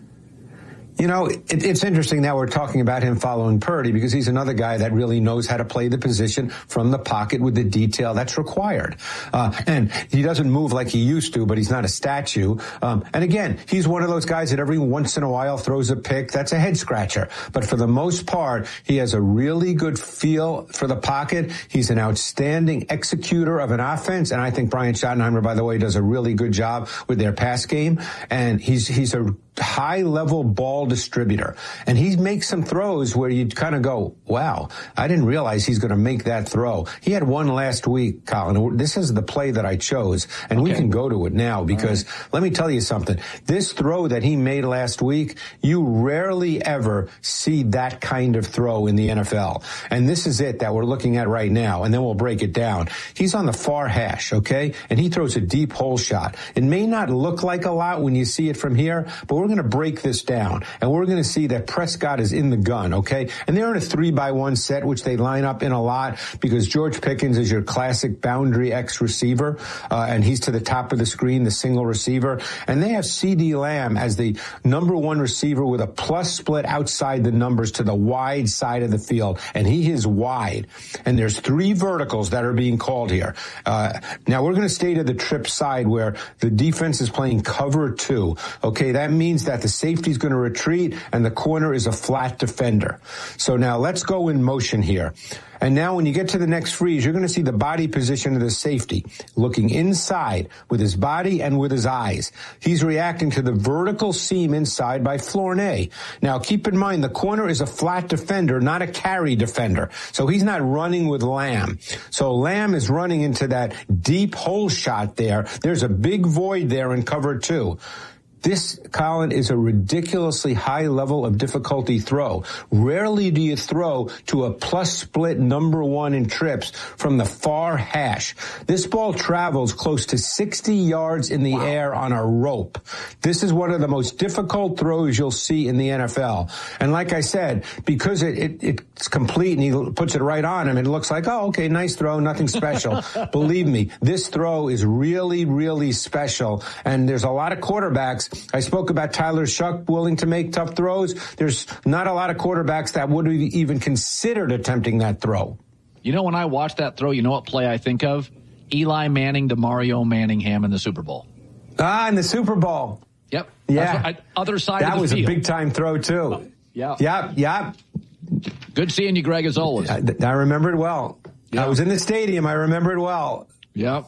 F: It's interesting that we're talking about him following Purdy because he's another guy that really knows how to play the position from the pocket with the detail that's required. And he doesn't move like he used to, but he's not a statue. And again, he's one of those guys that every once in a while throws a pick. That's a head scratcher. But for the most part, he has a really good feel for the pocket. He's an outstanding executor of an offense. And I think Brian Schottenheimer, by the way, does a really good job with their pass game. And he's a high-level ball distributor. And he makes some throws where you kind of go, wow, I didn't realize he's going to make that throw. He had one last week, Colin. This is the play that I chose, and we can go to it now because let me tell you something. This throw that he made last week, you rarely ever see that kind of throw in the NFL. And this is it that we're looking at right now, and then we'll break it down. He's on the far hash, okay? And he throws a deep hole shot. It may not look like a lot when you see it from here, but we're going to break this down, and we're going to see that Prescott is in the gun, okay? And they're in a 3-by-1 set, which they line up in a lot because George Pickens is your classic boundary X receiver, and he's to the top of the screen, the single receiver. And they have CeeDee Lamb as the number one receiver with a plus split outside the numbers to the wide side of the field, and he is wide. And there's 3 verticals that are being called here. Now, we're going to stay to the trip side where the defense is playing cover 2, okay? That means that the safety is going to retreat and the corner is a flat defender. So now let's go in motion here. And now when you get to the next freeze, you're going to see the body position of the safety looking inside with his body and with his eyes. He's reacting to the vertical seam inside by Flournoy. Now keep in mind the corner is a flat defender, not a carry defender. So he's not running with Lamb. So Lamb is running into that deep hole shot there. There's a big void there in cover 2. This, Colin, is a ridiculously high level of difficulty throw. Rarely do you throw to a plus split number 1 in trips from the far hash. This ball travels close to 60 yards in the air on a rope. This is one of the most difficult throws you'll see in the NFL. And like I said, because it's complete and he puts it right on him, it looks like, oh, okay, nice throw, nothing special. Believe me, this throw is really, really special. And there's a lot of quarterbacks. I spoke about Tyler Shuck willing to make tough throws. There's not a lot of quarterbacks that would have even considered attempting that throw.
A: When I watch that throw, you know what play I think of? Eli Manning to Mario Manningham in the Super Bowl.
F: In the Super Bowl.
A: Yep.
F: Yeah.
A: Other side of the field.
F: That was a big-time throw, too.
A: Yeah.
F: Yep.
A: Good seeing you, Greg, as always.
F: I remember it well. Yeah. I was in the stadium. I remember it well.
A: Yep.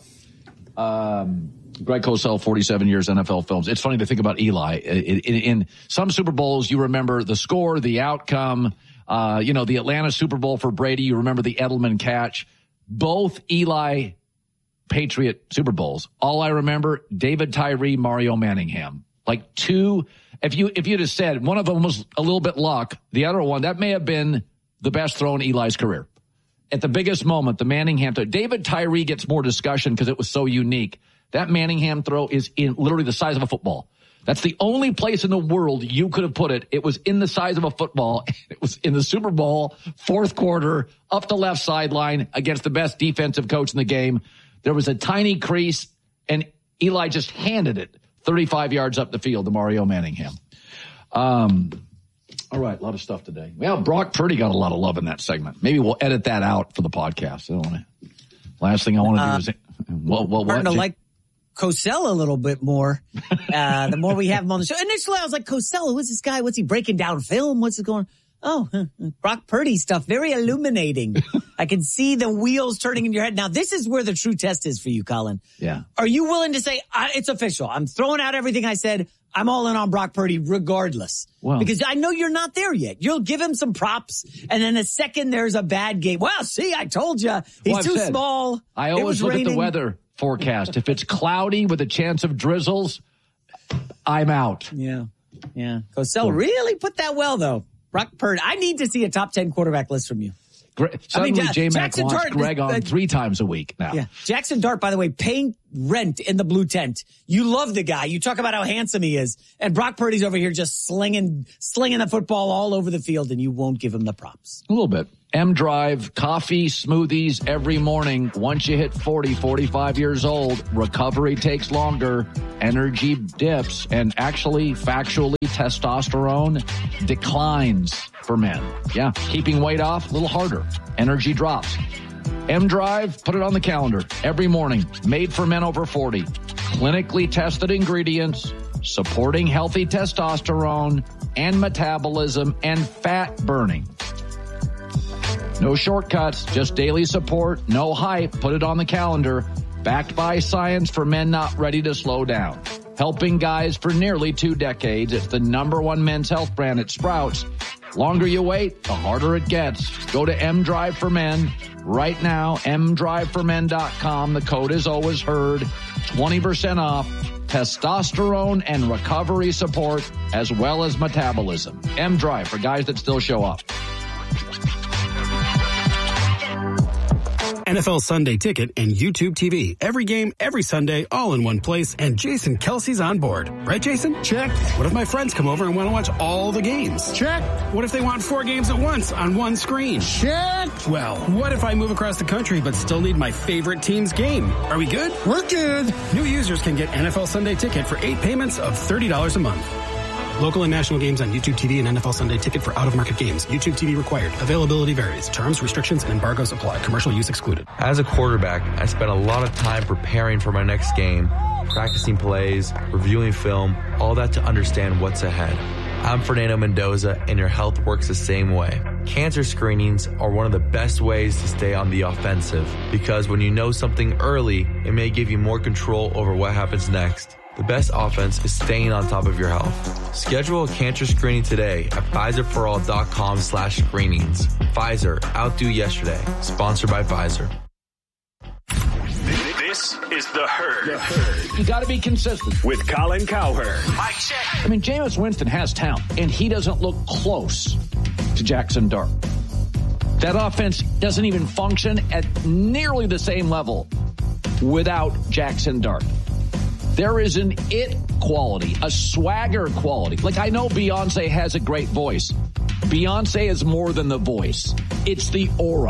A: Greg Cosell, 47 years NFL films. It's funny to think about Eli. In some Super Bowls, you remember the score, the outcome. The Atlanta Super Bowl for Brady, you remember the Edelman catch. Both Eli Patriot Super Bowls. All I remember, David Tyree, Mario Manningham. Like 2, if you'd have said one of them was a little bit luck, the other one, that may have been the best throw in Eli's career. At the biggest moment, the Manningham throw. David Tyree gets more discussion because it was so unique. That Manningham throw is in literally the size of a football. That's the only place in the world you could have put it. It was in the size of a football. It was in the Super Bowl, 4th quarter, up the left sideline against the best defensive coach in the game. There was a tiny crease, and Eli just handed it 35 yards up the field to Mario Manningham. All right, a lot of stuff today. Well, Brock Purdy got a lot of love in that segment. Maybe we'll edit that out for the podcast. Last thing I want to do is...
M: Starting to like Cosell a little bit more. The more we have him on the show. Initially, I was like, Cosell, who's this guy? What's he breaking down film? What's he going? Oh, Brock Purdy stuff. Very illuminating. I can see the wheels turning in your head. Now, this is where the true test is for you, Colin.
A: Yeah.
M: Are you willing to say, it's official? I'm throwing out everything I said. I'm all in on Brock Purdy regardless.
A: Well,
M: because I know you're not there yet. You'll give him some props, and then the second there's a bad game, well, see, I told you, he's too small.
A: I always look at the weather forecast. If it's cloudy with a chance of drizzles, I'm out.
M: Yeah. Cosell really put that well, though. Brock Purdy. I need to see a top 10 quarterback list from you.
A: Suddenly, J-Mac wants Greg on 3 times a week now.
M: Yeah. Jackson Dart, by the way, paying rent in the blue tent. You love the guy. You talk about how handsome he is. And Brock Purdy's over here just slinging the football all over the field, and you won't give him the props.
A: A little bit. M-Drive, coffee, smoothies every morning. Once you hit 40, 45 years old, recovery takes longer, energy dips, and actually, factually, testosterone declines for men. Yeah, keeping weight off, a little harder. Energy drops. M-Drive, put it on the calendar. Every morning, made for men over 40. Clinically tested ingredients, supporting healthy testosterone and metabolism and fat burning. No shortcuts, just daily support, no hype. Put it on the calendar. Backed by science for men not ready to slow down. Helping guys for nearly 2 decades. It's the #1 men's health brand at Sprouts. Longer you wait, the harder it gets. Go to M-Drive for Men right now, mdriveformen.com. The code is always heard. 20% off testosterone and recovery support as well as metabolism. M-Drive for guys that still show up.
C: NFL Sunday Ticket and YouTube TV. Every game, every Sunday, all in one place, and Jason Kelsey's on board. Right, Jason?
E: Check.
C: What if my friends come over and want to watch all the games?
E: Check.
C: What if they want 4 games at once on one screen?
E: Check.
C: Well, what if I move across the country but still need my favorite team's game? Are we good?
E: We're good.
C: New users can get NFL Sunday Ticket for 8 payments of $30 a month. Local and national games on YouTube TV and NFL Sunday Ticket for out-of-market games. YouTube TV required. Availability varies. Terms, restrictions, and embargoes apply. Commercial use excluded.
G: As a quarterback, I spent a lot of time preparing for my next game, practicing plays, reviewing film, all that to understand what's ahead. I'm Fernando Mendoza, and your health works the same way. Cancer screenings are one of the best ways to stay on the offensive, because when you know something early, it may give you more control over what happens next. The best offense is staying on top of your health. Schedule a cancer screening today at PfizerForAll.com/screenings. Pfizer, outdo yesterday. Sponsored by Pfizer.
B: This is The Herd.
A: You got to be consistent.
B: With Colin Cowherd.
A: Mic check. I mean, Jameis Winston has talent, and he doesn't look close to Jackson Dart. That offense doesn't even function at nearly the same level without Jackson Dart. There is an it quality, a swagger quality. Like, I know Beyonce has a great voice. Beyonce is more than the voice. It's the aura.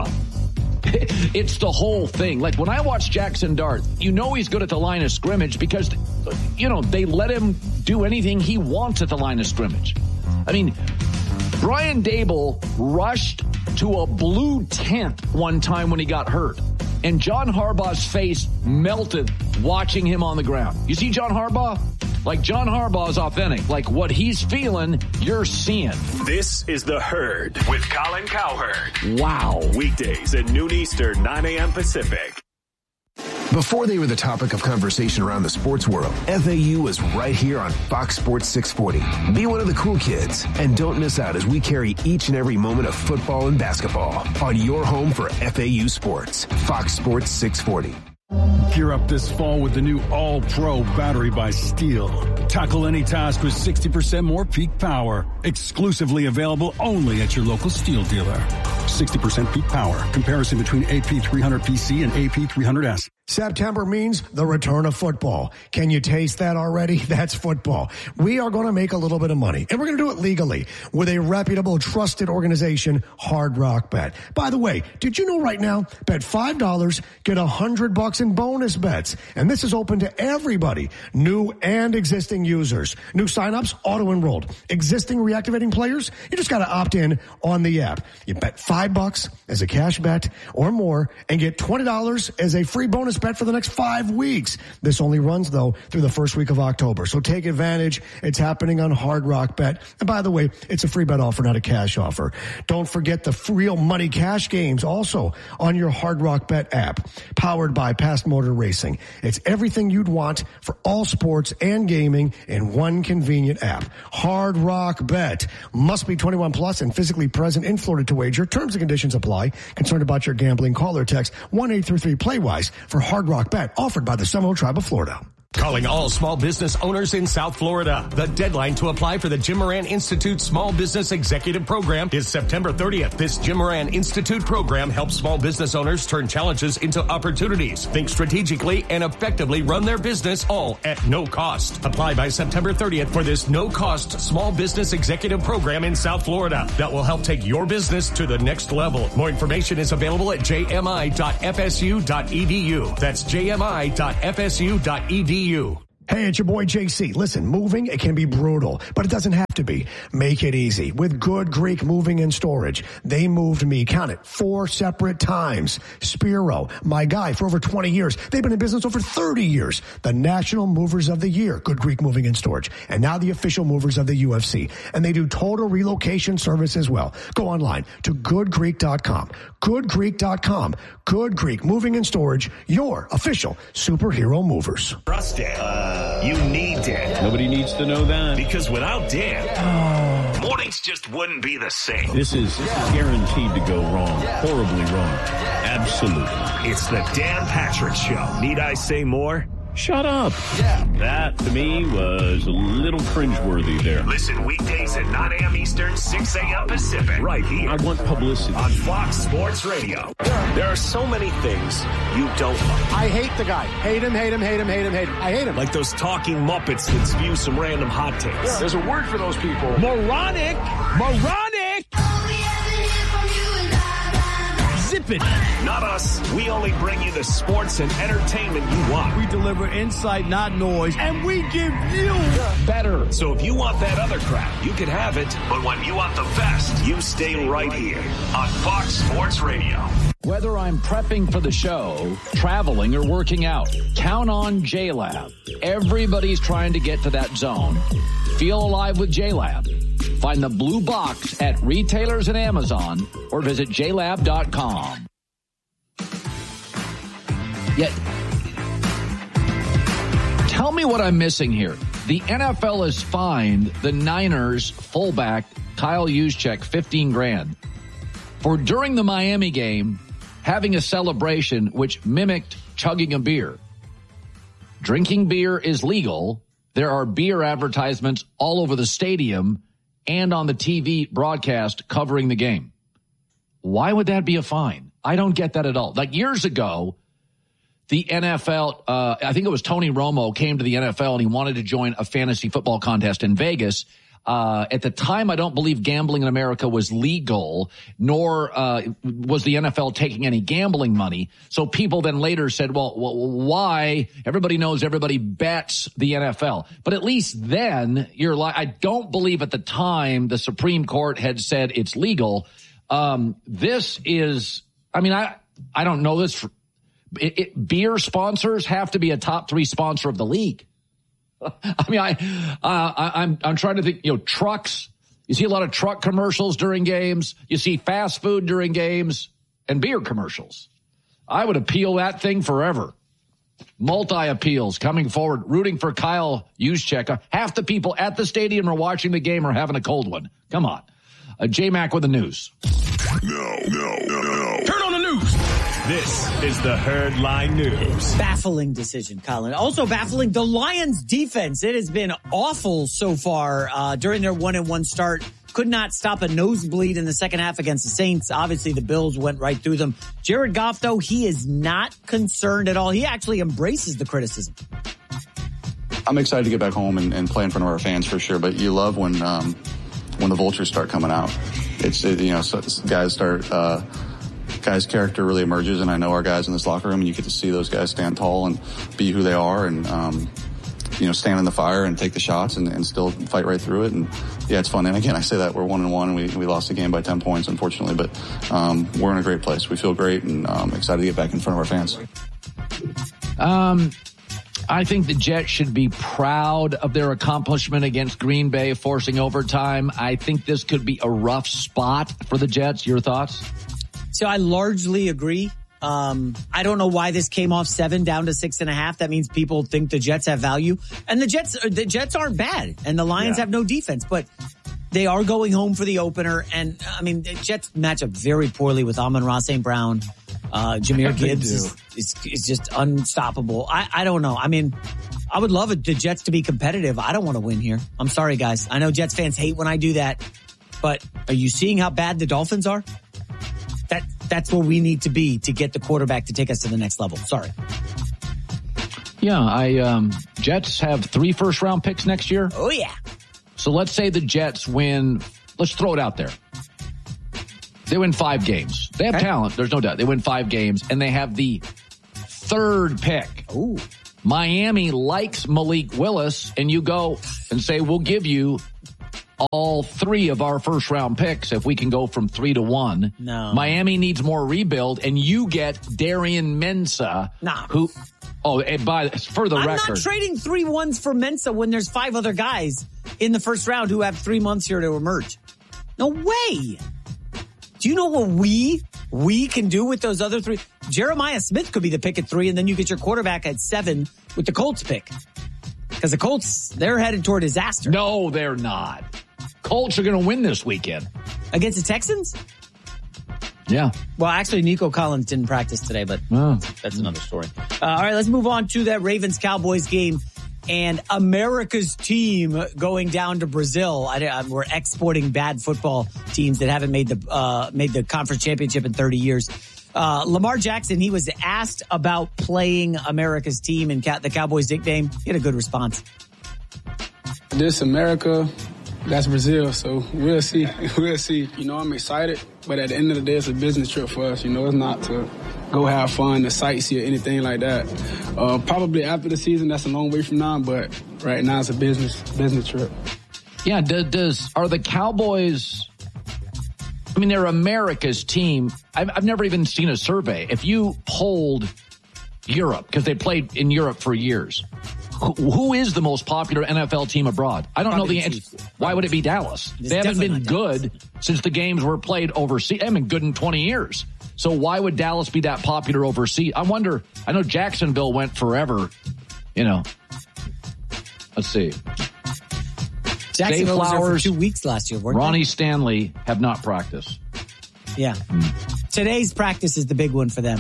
A: It's the whole thing. Like, when I watch Jackson Dart, you know he's good at the line of scrimmage because, you know, they let him do anything he wants at the line of scrimmage. I mean, Brian Dable rushed to a blue tent one time when he got hurt. And John Harbaugh's face melted watching him on the ground. You see John Harbaugh? Like, John Harbaugh is authentic. Like, what he's feeling, you're seeing.
B: This is The Herd with Colin Cowherd.
A: Wow.
B: Weekdays at noon Eastern, 9 a.m. Pacific.
U: Before they were the topic of conversation around the sports world, FAU was right here on Fox Sports 640. Be one of the cool kids, and don't miss out as we carry each and every moment of football and basketball on your home for FAU sports. Fox Sports 640.
X: Gear up this fall with the new All-Pro battery by Steel. Tackle any task with 60% more peak power. Exclusively available only at your local Steel dealer. 60% peak power. Comparison between AP300PC and AP300S.
E: September means the return of football. Can you taste that already? That's football. We are going to make a little bit of money, and we're going to do it legally with a reputable, trusted organization, Hard Rock Bet. By the way, did you know right now, bet $5, get $100 in bonus bets. And this is open to everybody, new and existing users. New signups, auto-enrolled. Existing reactivating players, you just got to opt in on the app. You bet $5 as a cash bet or more and get $20 as a free bonus bonus bet for the next 5 weeks. This only runs, though, through the first week of October. So take advantage. It's happening on Hard Rock Bet. And by the way, it's a free bet offer, not a cash offer. Don't forget the real money cash games also on your Hard Rock Bet app, powered by Past Motor Racing. It's everything you'd want for all sports and gaming in one convenient app. Hard Rock Bet. Must be 21 plus and physically present in Florida to wager. Terms and conditions apply. Concerned about your gambling? Call or text 1-833-PLAY-WISE for Hard Rock Bet, offered by the Seminole Tribe of Florida.
H: Calling all small business owners in South Florida. The deadline to apply for the Jim Moran Institute Small Business Executive Program is September 30th. This Jim Moran Institute program helps small business owners turn challenges into opportunities, think strategically, and effectively run their business, all at no cost. Apply by September 30th for this no-cost Small Business Executive Program in South Florida that will help take your business to the next level. More information is available at jmi.fsu.edu. That's jmi.fsu.edu.
E: Hey, it's your boy JC. Listen, moving, it can be brutal, but it doesn't have to be. Make it easy with Good Greek Moving and Storage. They moved me, count it, 4 separate times. Spiro, my guy for over 20 years. They've been in business over 30 years. The National Movers of the Year, Good Greek Moving and Storage. And now the official movers of the UFC. And they do total relocation service as well. Go online to goodgreek.com. Goodgreek.com. Good Greek Moving and Storage, your official superhero movers.
B: Trust it. You need Dan.
I: Nobody needs to know that.
B: Because without Dan, mornings just wouldn't be the same.
I: This is guaranteed to go wrong. Horribly wrong. Absolutely.
B: It's the Dan Patrick Show. Need I say more?
I: Shut up. That, to me, was a little cringeworthy there.
B: Listen weekdays at 9 a.m. Eastern, 6 a.m. Pacific. Right here.
I: I want publicity.
B: On Fox Sports Radio. There are so many things you don't like.
J: I hate the guy. Hate him, hate him, hate him, hate him, hate him. I hate him.
B: Like those talking Muppets that spew some random hot takes.
J: There's a word for those people.
B: Moronic. Moronic.
J: Zip it.
B: Not us. We only bring you the sports and entertainment you want.
J: We deliver insight, not noise, and we give you
B: better. So if you want that other crap, you can have it. But when you want the best, you stay right here on Fox Sports Radio.
A: Whether I'm prepping for the show, traveling, or working out, count on JLab. Everybody's trying to get to that zone. Feel alive with JLab. Find the blue box at retailers and Amazon or visit jlab.com. Yet, tell me what I'm missing here. The NFL has fined the Niners fullback Kyle Juszczyk $15,000 for during the Miami game having a celebration which mimicked chugging a beer. Drinking beer is legal. There are beer advertisements all over the stadium and on the TV broadcast covering the game. Why would that be a fine? I don't get that at all. Like years ago, the NFL, I think it was Tony Romo came to the NFL and he wanted to join a fantasy football contest in Vegas. At the time, I don't believe gambling in America was legal, nor was the NFL taking any gambling money. So people then later said, well, why? Everybody knows everybody bets the NFL. But at least then, you're like, I don't believe at the time the Supreme Court had said it's legal. This is, I mean, I don't know this. Beer sponsors have to be a top 3 sponsor of the league. I mean, I'm trying to think, trucks. You see a lot of truck commercials during games. You see fast food during games and beer commercials. I would appeal that thing forever. Multi-appeals coming forward, rooting for Kyle Juszczyk. Half the people at the stadium are watching the game or having a cold one. Come on. J-Mac with the news.
B: No.
J: Turn on the news.
B: This is the Herd Line News.
M: Baffling decision, Colin. Also baffling, the Lions defense. It has been awful so far during their 1-1 start. Could not stop a nosebleed in the second half against the Saints. Obviously, the Bills went right through them. Jared Goff, though, he is not concerned at all. He actually embraces the criticism.
L: I'm excited to get back home and play in front of our fans for sure, but you love when the vultures start coming out. It's, guys' character really emerges, and I know our guys in this locker room, and you get to see those guys stand tall and be who they are and, stand in the fire and take the shots and still fight right through it. And yeah, it's fun. And again, I say that we're 1-1 and we lost the game by 10 points, unfortunately, but we're in a great place. We feel great and excited to get back in front of our fans.
A: I think the Jets should be proud of their accomplishment against Green Bay, forcing overtime. I think this could be a rough spot for the Jets. Your thoughts?
M: So I largely agree. I don't know why this came off 7 down to 6.5. That means people think the Jets have value, and the Jets aren't bad, and the Lions have no defense, but they are going home for the opener. And I mean, the Jets match up very poorly with Amon-Ra St. Brown. Jahmyr Gibbs is just unstoppable. I don't know. I mean, I would love the Jets to be competitive. I don't want to win here. I'm sorry, guys. I know Jets fans hate when I do that, but are you seeing how bad the Dolphins are? That's where we need to be to get the quarterback to take us to the next level. Sorry.
A: Yeah, Jets have 3 first-round picks next year.
M: Oh, yeah.
A: So let's say the Jets win. Let's throw it out there. They win 5 games. They have talent. There's no doubt. They win 5 games, and they have the 3rd pick.
M: Ooh.
A: Miami likes Malik Willis, and you go and say, we'll give you all 3 of our first-round picks if we can go from 3 to 1.
M: No.
A: Miami needs more rebuild, and you get Darian Mensah, who... Oh, for the record.
M: I'm not trading 3 1s for Mensah when there's 5 other guys in the first round who have 3 months here to emerge. No way. Do you know what we can do with those other 3? Jeremiah Smith could be the pick at 3, and then you get your quarterback at 7 with the Colts pick. Because the Colts, they're headed toward disaster.
A: No, they're not. Colts are going to win this weekend.
M: Against the Texans?
A: Yeah.
M: Well, actually, Nico Collins didn't practice today, but that's another story. All right, let's move on to that Ravens-Cowboys game and America's team going down to Brazil. We're exporting bad football teams that haven't made the conference championship in 30 years. Lamar Jackson, he was asked about playing America's team and the Cowboys nickname. He had a good response.
K: This America, that's Brazil, so we'll see. We'll see. You know, I'm excited, but at the end of the day, it's a business trip for us. You know, it's not to go have fun, to sightsee or anything like that. Probably after the season, that's a long way from now, but right now it's a business trip.
A: Yeah, are the Cowboys... I mean, they're America's team. I've never even seen a survey. If you polled Europe, because they played in Europe for years, who is the most popular NFL team abroad? I don't know the answer. Why would it be Dallas? They haven't been good since the games were played overseas. They haven't been good in 20 years. So why would Dallas be that popular overseas? I wonder. I know Jacksonville went forever. You know. Let's see.
M: Jacksonville was there for 2 weeks last year, weren't
A: Ronnie Stanley have not practiced.
M: Yeah. Today's practice is the big one for them.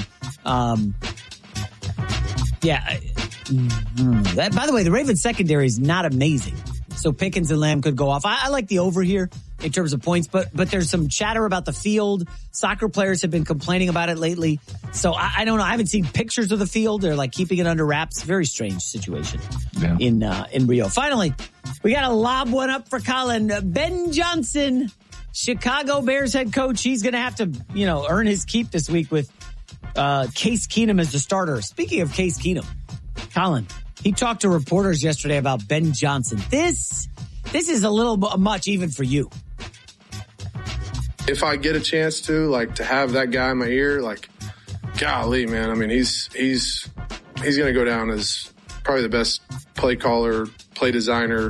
M: By the way, the Ravens secondary is not amazing. So Pickens and Lamb could go off. I like the over here in terms of points, but there's some chatter about the field. Soccer players have been complaining about it lately. So I don't know. I haven't seen pictures of the field. They're like keeping it under wraps. Very strange situation in Rio. Finally, we got to lob one up for Colin. Ben Johnson, Chicago Bears head coach. He's going to have to, earn his keep this week with Case Keenum as the starter. Speaking of Case Keenum, Colin, he talked to reporters yesterday about Ben Johnson. This is a little much even for you.
O: If I get a chance to have that guy in my ear, golly, man. I mean, he's going to go down as probably the best play caller, play designer,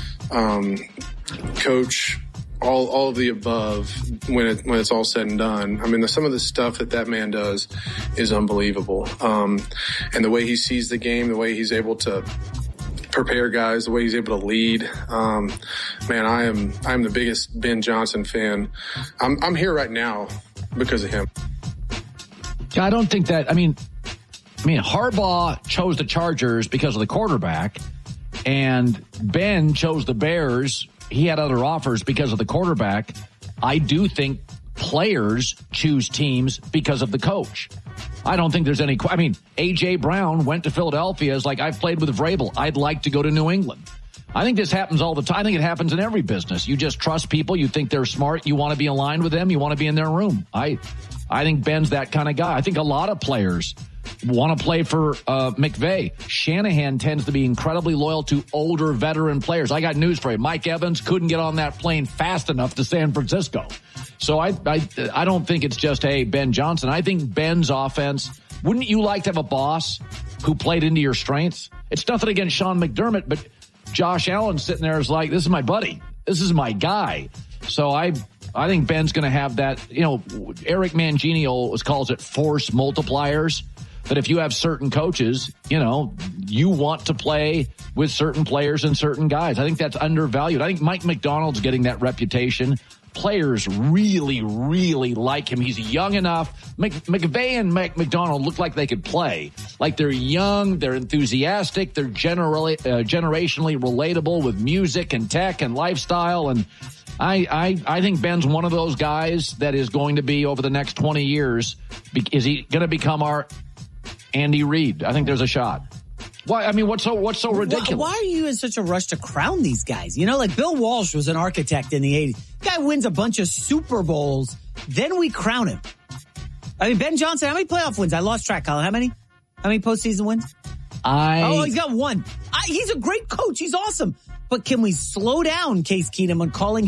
O: coach, all of the above when it's all said and done. I mean, some of the stuff that man does is unbelievable. And the way he sees the game, the way he's able to prepare guys, the way he's able to lead. Man, I am the biggest Ben Johnson fan. I'm here right now because of him.
A: I don't think that, I mean, Harbaugh chose the Chargers because of the quarterback, and Ben chose the Bears. He had other offers because of the quarterback. I do think players choose teams because of the coach. I don't think there's any, A.J. Brown went to Philadelphia as I've played with Vrabel. I'd like to go to New England. I think this happens all the time. I think it happens in every business. You just trust people. You think they're smart. You want to be aligned with them. You want to be in their room. I think Ben's that kind of guy. I think a lot of players want to play for McVay. Shanahan tends to be incredibly loyal to older veteran players. I got news for you. Mike Evans couldn't get on that plane fast enough to San Francisco. So I don't think it's just, Ben Johnson. I think Ben's offense, wouldn't you like to have a boss who played into your strengths. It's nothing against Sean McDermott, but Josh Allen sitting there is like, this is my buddy. This is my guy. So I think Ben's going to have that. Eric Mangini always calls it force multipliers. That if you have certain coaches, you want to play with certain players and certain guys. I think that's undervalued. I think Mike McDonald's getting that reputation. Players really, really like him. He's young enough. McVay and McDonald look like they could play. Like they're young, they're enthusiastic, they're generationally relatable with music and tech and lifestyle. And I think Ben's one of those guys that is going to be over the next 20 years. Is he going to become our Andy Reid? I think there's a shot. Why? I mean, what's so ridiculous?
M: Why are you in such a rush to crown these guys? Like Bill Walsh was an architect in the 80s. Guy wins a bunch of Super Bowls, then we crown him. I mean, Ben Johnson, how many playoff wins? I lost track, Colin. How many postseason wins? He's got one. He's a great coach. He's awesome. But can we slow down Case Keenum on calling